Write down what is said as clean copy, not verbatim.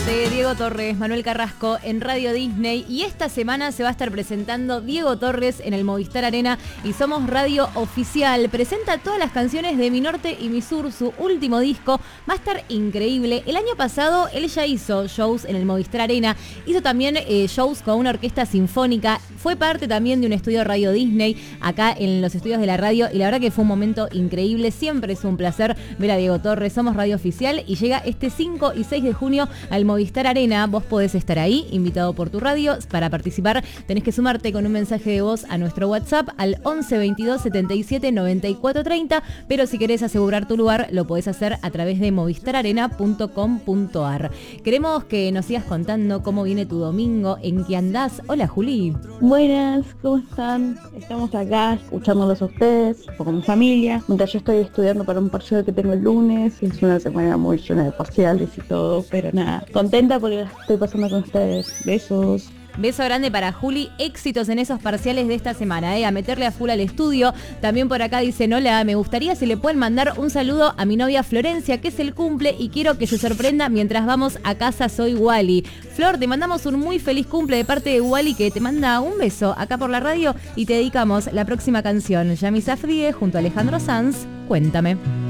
de Diego Torres, Manuel Carrasco en Radio Disney, y esta semana se va a estar presentando Diego Torres en el Movistar Arena y Somos Radio Oficial. Presenta todas las canciones de Mi Norte y Mi Sur, su último disco. Va a estar increíble. El año pasado él ya hizo shows en el Movistar Arena, hizo también shows con una orquesta sinfónica, fue parte también de un estudio de Radio Disney acá en los estudios de la radio, y la verdad que fue un momento increíble. Siempre es un placer ver a Diego Torres. Somos Radio Oficial y llega este 5 y 6 de junio al Movistar Arena. Vos podés estar ahí, invitado por tu radio. Para participar tenés que sumarte con un mensaje de voz a nuestro WhatsApp al 11 22 77 94 30, pero si querés asegurar tu lugar lo podés hacer a través de movistararena.com.ar. Queremos que nos sigas contando cómo viene tu domingo, en qué andás. Hola, Juli. Buenas, ¿cómo están? Estamos acá escuchándolos a ustedes, con mi familia, mientras yo estoy estudiando para un parcial que tengo el lunes. Es una semana muy llena de parciales y todo, pero nada, contenta porque la estoy pasando con ustedes. Besos. Beso grande para Juli, éxitos en esos parciales de esta semana, a meterle a full al estudio. También por acá dicen, hola, me gustaría si le pueden mandar un saludo a mi novia Florencia, que es el cumple, y quiero que se sorprenda mientras vamos a casa. Soy Wally. Flor, te mandamos un muy feliz cumple de parte de Wally, que te manda un beso acá por la radio, y te dedicamos la próxima canción, Yami Safdie junto a Alejandro Sanz, Cuéntame.